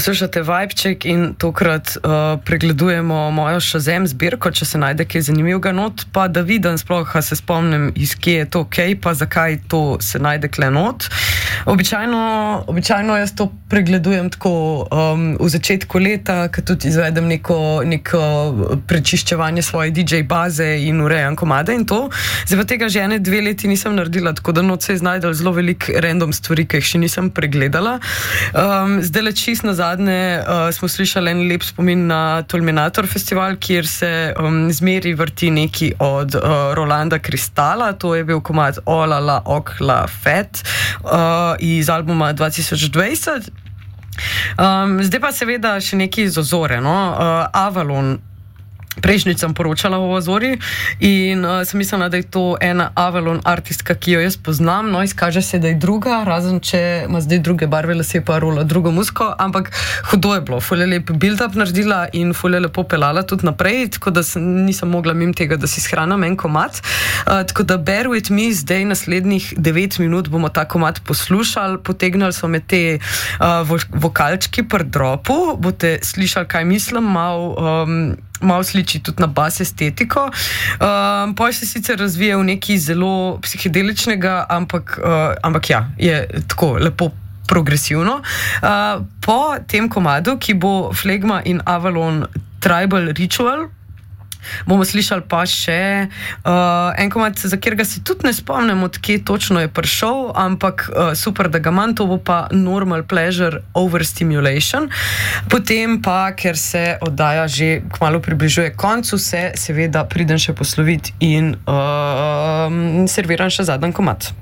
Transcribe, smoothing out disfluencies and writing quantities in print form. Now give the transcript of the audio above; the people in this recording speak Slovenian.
Poslušate Vibeček in tokrat pregledujemo mojo Shazam zbirko, če se najde kaj zanimivega not, pa da vidim sploh, se spomnim, iz kje je to kaj, pa zakaj to se najde kle not. Običajno jaz to pregledujem tako v začetku leta, ko tudi izvedem neko prečiščevanje svoje DJ baze in urejam komade in to. Zdaj pa tega že 1-2 leti nisem naredila, tako da not se je znajdel zelo veliko random stvari, ki jih še nisem pregledala. Zdaj le čist nazadnje smo slišali en lep spomin na Tolminator festival, kjer se zmeri vrti neki od Rolanda Kristala, to je bil komad Olala Okla Fat iz albuma 2020. Zdaj pa seveda še nekaj iz Ozore, no? Avalon. Prejšnjič sem poročala o Azori in sem mislila, da je to ena Avalon artistka, ki jo jaz poznam, no izkaže se, da je druga, razen če ima zdaj druge barve lase pa rola drugo musko, ampak hudo je bilo, ful je lep build-up naredila in ful je lepo pelala tudi naprej, tako da nisem mogla mimo tega, da si shranim en komad, tako da bear with me, zdaj naslednjih 9 minut bomo ta komad poslušali, potegnali so me te vokalčki pri dropu, boste slišali, kaj mislim, malo sliči tudi na bas estetiko. Poj se sicer razvije v nekaj zelo psihedeličnega, ampak ja, je tako lepo progresivno. Po tem komadu, ki bo Flegma in Avalon Tribal Ritual, bomo slišali pa še en komad, za katerega se tudi ne spomnim, od kje točno je prišel, ampak super, da ga imam, to bo pa Normal Pleasure Overstimulation. Potem pa, ker se oddaja že kmalu približuje koncu, se seveda pridem še posloviti in serviram še zadnji komad.